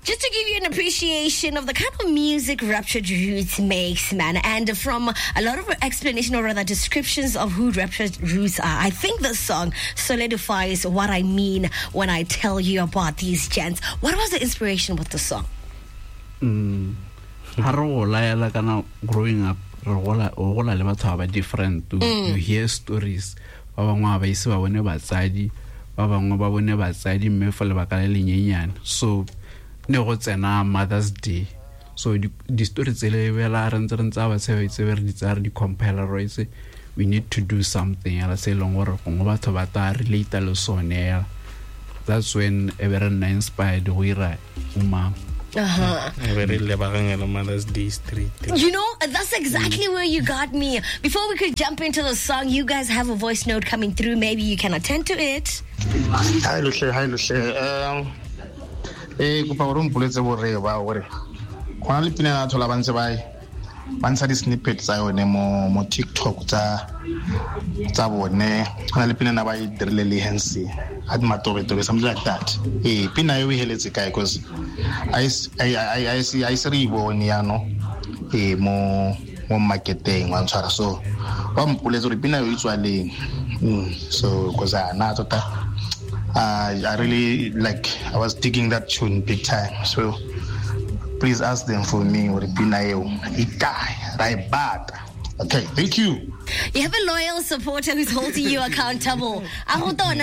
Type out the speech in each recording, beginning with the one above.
Just to give you an appreciation of the kind of music Ruptured Roots makes, man, and from a lot of explanation or rather descriptions of who Ruptured Roots are, I think this song solidifies what I mean when I tell you about these gents. What was the inspiration with the song? Growing up, different. You hear stories. So Mother's Day. So the stories we need to do something. That's when everyone inspired Mother's Day street. You know, that's exactly where you got me. Before we could jump into the song, you guys have a voice note coming through. Maybe you can attend to it. Hi, Lucia. Bansa di snippet tsa yone mo TikTok tsa bone ana le pina na ba idirele hensi at matobe something like that pina yo heletse kai because I see bone ya no mo marketing wa ntshwara so ba mpuletse re pina yo itswaleng so because na tota I really like I was digging that tune big time, so please ask them for me or right back. Okay, thank you. You have a loyal supporter who's holding you accountable. And how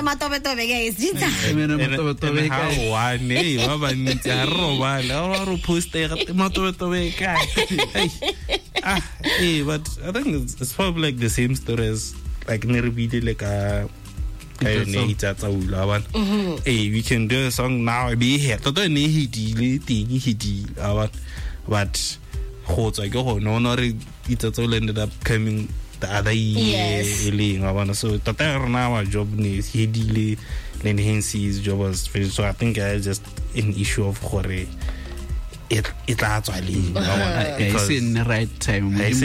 but I think it's probably like the same story as like like a we can do a song now be here but it all ended up coming the other year. So our job is his job was finished. So I think I just an issue of horror. It's actually I say in the right time. I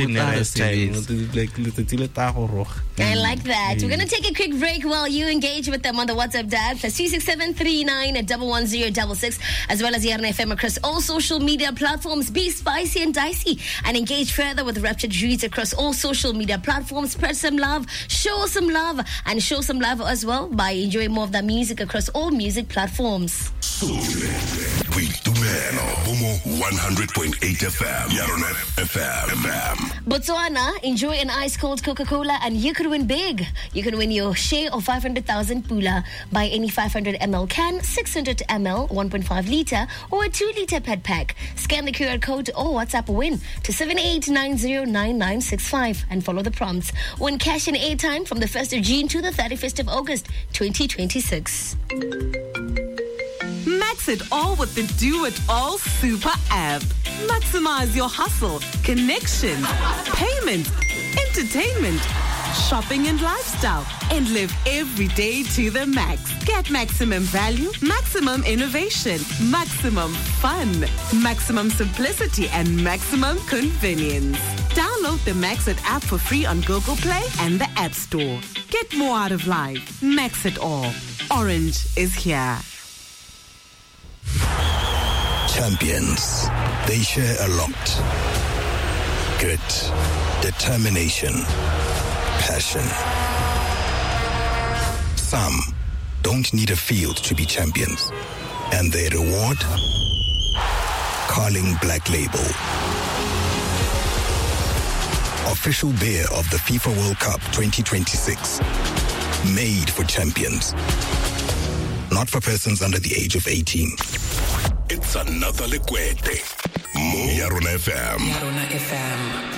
like that. We're going to take a quick break while you engage with them on the WhatsApp dial +26739110666, as well as the RNFM across all social media platforms. Be spicy and dicey and engage further with Ruptured Roots across all social media platforms. Spread some love, show some love, and show some love as well by enjoying more of that music across all music platforms. 100.8 FM, Yarona FM. Botswana, enjoy an ice-cold Coca-Cola and you could win big. You can win your share of 500,000 pula. Buy any 500 ml can, 600 ml, 1.5 litre, or a 2 litre pet pack. Scan the QR code or WhatsApp win to 78909965 and follow the prompts. Win cash and airtime from the 1st of June to the 31st of August, 2026. Max it all with the Do It All Super app. Maximize your hustle, connection, payment, entertainment, shopping and lifestyle, and live every day to the max. Get maximum value, maximum innovation, maximum fun, maximum simplicity, and maximum convenience. Download the Max It app for free on Google Play and the App Store. Get more out of life. Max it all. Orange is here. Champions, they share a lot. Grit, determination, passion. Some don't need a field to be champions. And their reward? Carling Black Label. Official beer of the FIFA World Cup 2026. Made for champions. Not for persons under the age of 18. It's another Liquid. Yarona FM. Yarona FM.